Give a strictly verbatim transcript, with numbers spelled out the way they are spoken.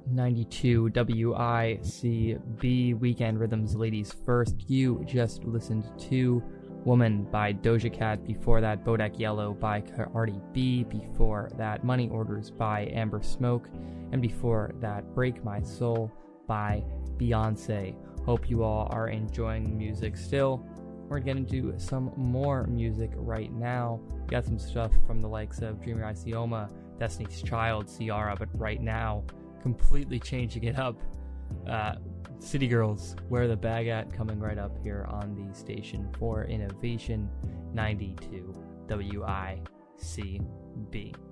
ninety-two W I C B, Weekend Rhythms, ladies first. You just listened to Woman by Doja Cat. Before that, Bodak Yellow by Cardi B. Before that, Money Orders by Amber Smoke. And before that, Break My Soul by Beyonce. Hope you all are enjoying music still. We're getting into some more music right now. We got some stuff from the likes of Dreamer Isioma, Destiny's Child, Ciara, but right now, completely changing it up. Uh, City Girls, Where the Bag At, coming right up here on the station for Innovation ninety-two W I C B.